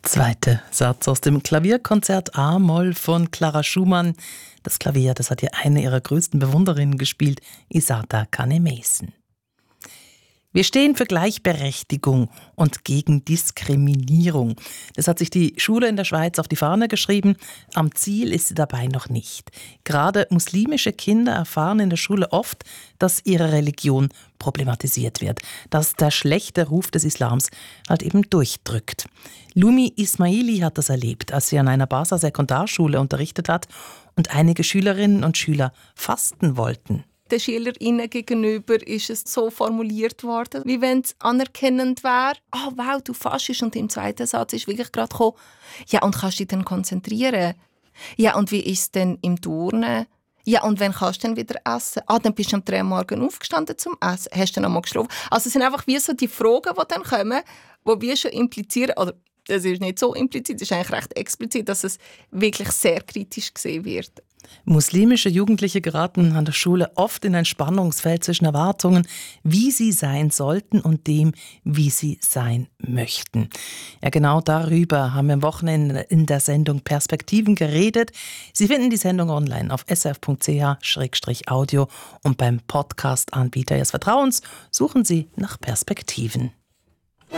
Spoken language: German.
Zweiter Satz aus dem Klavierkonzert A-Moll von Clara Schumann. Das Klavier, das hat hier eine ihrer größten Bewunderinnen gespielt, Isata Kahnemeysen. Wir stehen für Gleichberechtigung und gegen Diskriminierung. Das hat sich die Schule in der Schweiz auf die Fahne geschrieben. Am Ziel ist sie dabei noch nicht. Gerade muslimische Kinder erfahren in der Schule oft, dass ihre Religion problematisiert wird, dass der schlechte Ruf des Islams halt eben durchdrückt. Lumi Ismaili hat das erlebt, als sie an einer Basler Sekundarschule unterrichtet hat und einige Schülerinnen und Schüler fasten wollten. Den SchülerInnen gegenüber ist es so formuliert worden, wie wenn es anerkennend wäre. «Ah, wow, du fastest.» Und im zweiten Satz ist wirklich gerade gekommen, «Ja, und kannst du dich dann konzentrieren? Ja, und wie ist es denn im Turnen? Ja, und wann kannst du dann wieder essen? Ah, dann bist du am 3 Uhr morgens aufgestanden zum Essen. Hast du dann noch mal geschlafen?» Also es sind einfach wie so die Fragen, die dann kommen, die wir schon implizieren, oder das ist nicht so implizit, es ist eigentlich recht explizit, dass es wirklich sehr kritisch gesehen wird. Muslimische Jugendliche geraten an der Schule oft in ein Spannungsfeld zwischen Erwartungen, wie sie sein sollten und dem, wie sie sein möchten. Ja, genau darüber haben wir am Wochenende in der Sendung Perspektiven geredet. Sie finden die Sendung online auf srf.ch/audio und beim Podcast-Anbieter Ihres Vertrauens suchen Sie nach Perspektiven.